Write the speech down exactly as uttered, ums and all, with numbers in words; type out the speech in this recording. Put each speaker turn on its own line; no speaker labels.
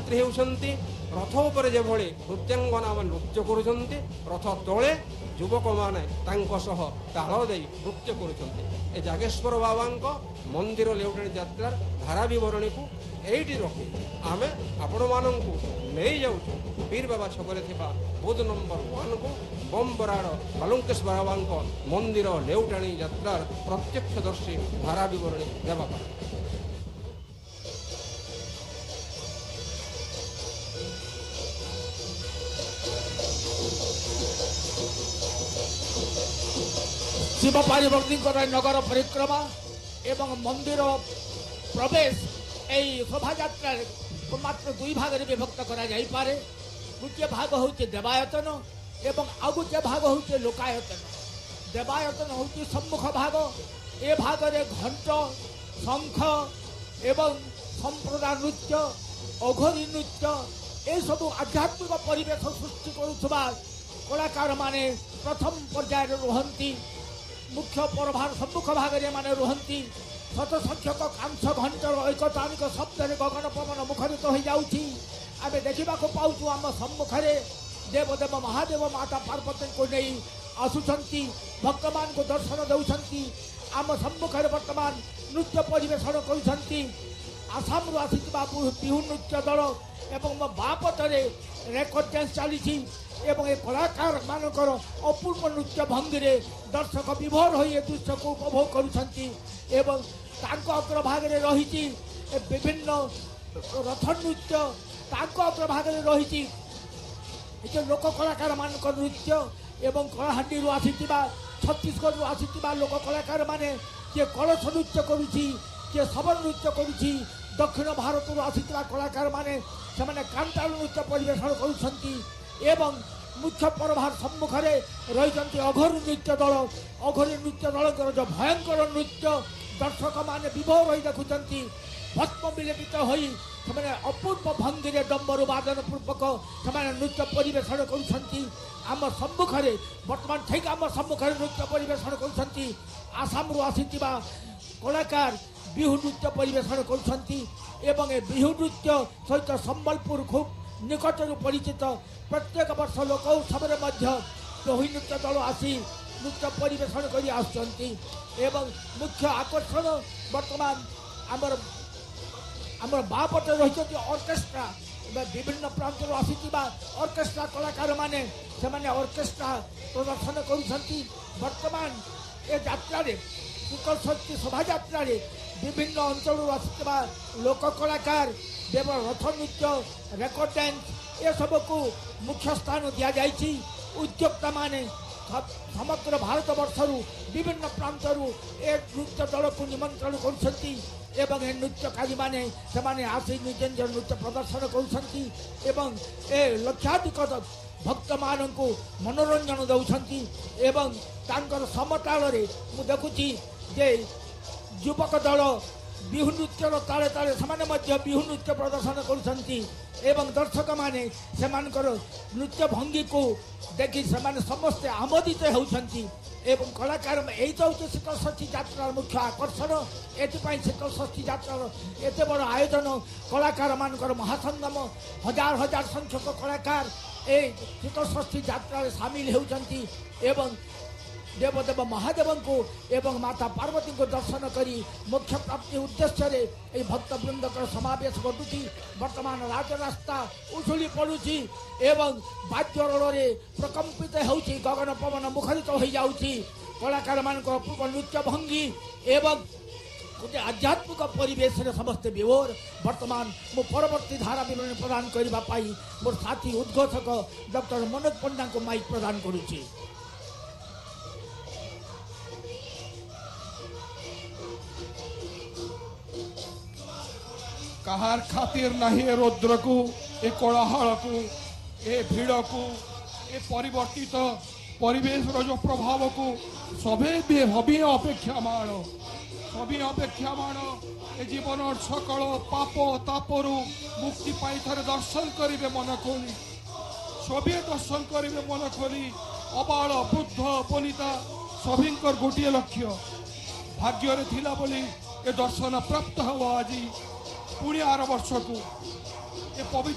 ଯାତ୍ରୀ ହେଉଛନ୍ତି ରଥ ଉପରେ ଯେଭଳି ନୃତ୍ୟାଙ୍ଗନାମାନେ ନୃତ୍ୟ କରୁଛନ୍ତି, ରଥ ତଳେ ଯୁବକମାନେ ତାଙ୍କ ସହ ତାଳ ଦେଇ ନୃତ୍ୟ କରୁଛନ୍ତି। ଏ ଜାଗେଶ୍ୱର ବାବାଙ୍କ ମନ୍ଦିର ଲେଉଟାଣି ଯାତ୍ରାର ଧାରା ବିବରଣୀକୁ ଏଇଠି ରଖି ଆମେ ଆପଣମାନଙ୍କୁ ନେଇଯାଉଛୁ ପୀର ବାବା ଛକରେ ଥିବା ବୁଥ ନମ୍ବର ୱାନ୍କୁ ବମ୍ବରାଡ଼ ବାଲୁଙ୍କେଶ୍ୱର ବାବାଙ୍କ ମନ୍ଦିର ଲେଉଟାଣି ଯାତ୍ରାର ପ୍ରତ୍ୟକ୍ଷଦର୍ଶୀ ଧାରା ବିବରଣୀ ଦେବା ପାଇଁ।
शिव पार्वती नगर परिक्रमा एवं मंदिर प्रवेश यही शोभा यात्रा मात्र दुई भाग में विभक्त करा जाई पारे। गोटे भाग हूँ देवायतन एवं आउ गोटे भाग हूँ लोकायतन। देवायतन हूँ सम्मुख भाग। ए भाग रे घंट शंख एवं संप्रदाय नृत्य अघोरी नृत्य ये सब आध्यात्मिक परिवेश सृष्टि करुवा कलाकार माने प्रथम पर्याय रुहंती। मुख्य प्रभार सम्मुख भाग माने रुहंती। शत संख्यक कांश घंटर ऐकतानिक शब्द गगन पवन मुखरित हो जाऊँगी। आम देखा पाचु आम सम्मुखें देवदेव महादेव माता पार्वती को नहीं आसुंच भक्त मान को दर्शन दौरान आम सम्मुखें बर्तमान नृत्य परिवेशन कर आसाम आसीथिबा बिहू नृत्य दल एवं मो बापटरे रेकर्ड डांस चली एवं ए कलाकार मानकर अपूर्व नृत्य भंगी रे दर्शक विभोर हो दृश्य को उपभोग करुछंती। एवं तांको अग्रभाग रे रही विभिन्न रथ नृत्य तांको अग्रभाग रे रही लोक कलाकार मानक नृत्य एवं कलाहांडी आसीथिबा छत्तीसगढ़ आसीथिबा लोक कलाकार माने किए कलश नृत्य करुछि किए शबर नृत्य करुछि। दक्षिण भारत आसीथिबा कलाकार माने सेमाने कांताल नृत्य परिवेशन करुछंती। एवं मुख्य प्रभार सम्मुखें रही अघोरी नृत्य दल अघोरी नृत्य दल जो भयंकर नृत्य दर्शक माने विभोर हो देखुंट भस्म विलेपित हो अपूर्व भंगी डम्बर वादन पूर्वक से नृत्य परिवेशन करम सम्मुखें बर्तमान ठीक आम सम्मुखें नृत्य परिवेशन कर आसाम आसीथिबा कलाकार बिहू नृत्य परिवेशन कर बिहू नृत्य सहित संबलपुर खूब निकटर परिचित प्रत्येक वर्ष लोक उत्सव बिहू नृत्य दल आसी नृत्य परिवेशन कर मुख्य आकर्षण बर्तमान आमर आमर बापटे रही अर्केस्ट्रा विभिन्न प्रांत आसीथिबा अर्केस्ट्रा कलाकार माने से अर्केस्ट्रा प्रदर्शन करुछंती। वर्तमान ए यात्रा शीतल षष्ठी शोभा यात्रा विभिन्न अंचल आसीथिबा लोक कलाकार देव रथ नृत्य रेकर्ड डांस ये सब को मुख्य स्थान दि जाइए। उद्योक्ता माने समग्र भारत वर्षर विभिन्न प्रांतरू ए नृत्य दल को निमंत्रण करुछंती एवं ए नृत्यकारी माने से माने आसी निज निज नृत्य प्रदर्शन करुछंती एवं ए लक्षाधिक भक्त मान को मनोरंजन दौरान एवं तांकर समताल मु देखुची जे युवक दल बिहू नृत्यर ताले ताले से बिहू नृत्य प्रदर्शन करुछंती एवं दर्शक माने सेमानकर नृत्य भंगी को देखि सेमाने समस्ते आमोदित होउछंती। एवं कलाकार यही तो हूँ शीतल षष्ठी यात्रा मुख्य आकर्षण। एपाई शीतल षष्ठी यात्रा एत बड़ आयोजन कलाकार मानकर महासंगम हजार हजार संख्यक कलाकार ए शीतल षष्ठी यात्रा सामिल होउछंती एवं देवदेव महादेव को एवं माता पार्वती को दर्शन करी मोक्ष प्राप्ति उद्देश्य रे ए भक्त वृंद समावेश घटुची। वर्तमान राजरास्ता उछुली पड़ुची एवं बाद्यरोड़े प्रकंपित होउची गगन पवन मुखरित हो जाउची। कलाकार मान अपूर्व नृत्य भंगी एवं गोटे आध्यात्मिक परिवेश रे समस्ते विभोर। वर्तमान मो परवर्ती धारा विवरण प्रदान करने मोर साथी उद्घोषक डॉक्टर मनोज पंडा को माइक प्रदान करुची।
कहार खातिर नहीं ए रौद्र को ए कोलाहल को ए भीड़ को ए परिवर्तित परिवेश जो प्रभाव को सभी भी हबी अपेक्षामान सभी अपेक्षामान ए जीवन सकल पाप तापरु मुक्ति पाई थरे दर्शन करेंगे मन खोली सभी दर्शन करेंगे मन खोली अबाल वृद्ध वनिता सभी गोटे लक्ष्य भाग्य थिला बोली ए दर्शन प्राप्त हो आज पुणी आर वर्ष को ए पवित्र